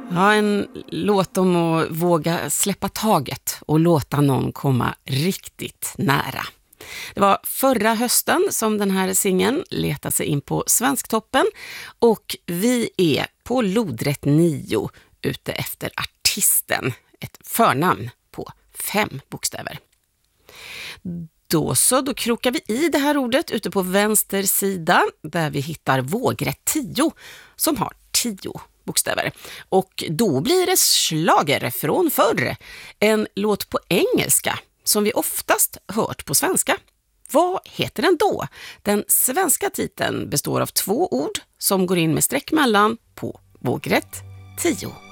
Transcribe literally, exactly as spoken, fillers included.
Ja, en låt om att våga släppa taget och låta någon komma riktigt nära. Det var förra hösten som den här singeln letade sig in på Svensktoppen och vi är på lodrätt nio ute efter artisten, ett förnamn på fem bokstäver. Då så, då krokar vi i det här ordet ute på vänster sida där vi hittar vågrätt tio som har tio bokstäver. Och då blir det slager från förr, en låt på engelska som vi oftast hört på svenska. Vad heter den då? Den svenska titeln består av två ord som går in med streck mellan på vågrätt tio.